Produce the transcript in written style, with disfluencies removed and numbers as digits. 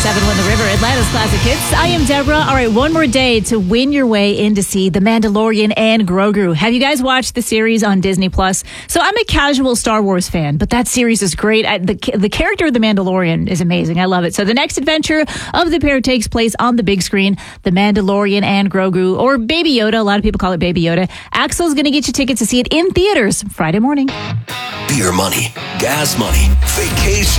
101.7 Win the River, Atlanta's classic hits. I am Deborah. All right, one more day to win your way in to see The Mandalorian and Grogu. Have you guys watched the series on Disney Plus? So I'm a casual Star Wars fan, but that series is great. The character of The Mandalorian is amazing. I love it. So the next adventure of the pair takes place on the big screen. The Mandalorian and Grogu, or Baby Yoda. A lot of people call it Baby Yoda. Axel's going to get you tickets to see it in theaters Friday morning. Beer money, gas money, vacation.